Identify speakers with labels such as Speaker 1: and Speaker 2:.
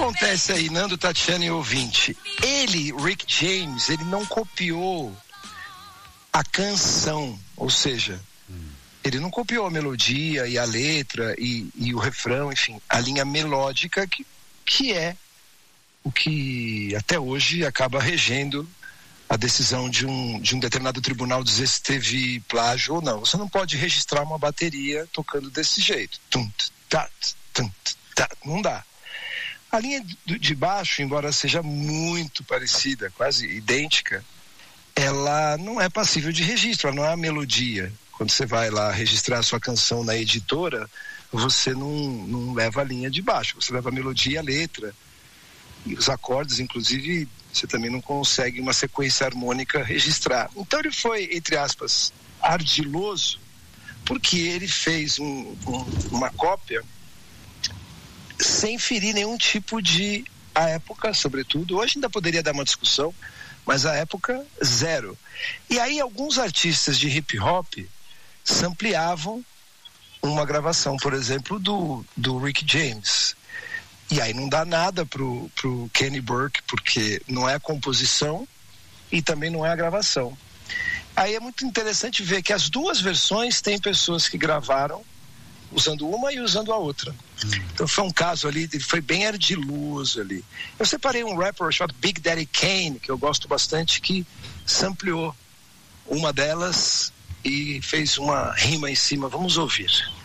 Speaker 1: acontece aí, Nando, Tatiana e ouvinte? Rick James, ele não copiou a canção, ou seja, ele não copiou a melodia e a letra e o refrão, enfim, a linha melódica que é o que até hoje acaba regendo a decisão de um determinado tribunal dizer se teve plágio ou não. Você não pode registrar uma bateria tocando desse jeito. Não dá. A linha de baixo, embora seja muito parecida, quase idêntica, ela não é passível de registro, ela não é a melodia. Quando você vai lá registrar a sua canção na editora, você não leva a linha de baixo, você leva a melodia e a letra. E os acordes, inclusive, você também não consegue uma sequência harmônica registrar. Então ele foi, entre aspas, ardiloso, porque ele fez uma cópia sem ferir nenhum tipo de... A época, sobretudo, hoje ainda poderia dar uma discussão, mas a época, zero. E aí alguns artistas de hip hop sampleavam uma gravação, por exemplo, do Rick James. E aí não dá nada pro Kenny Burke, porque não é a composição e também não é a gravação. Aí é muito interessante ver que as duas versões têm pessoas que gravaram usando uma e usando a outra. Então foi um caso ali, ele foi bem ardiloso ali. Eu separei um rapper chamado Big Daddy Kane, que eu gosto bastante, que sampleou uma delas e fez uma rima em cima. Vamos ouvir.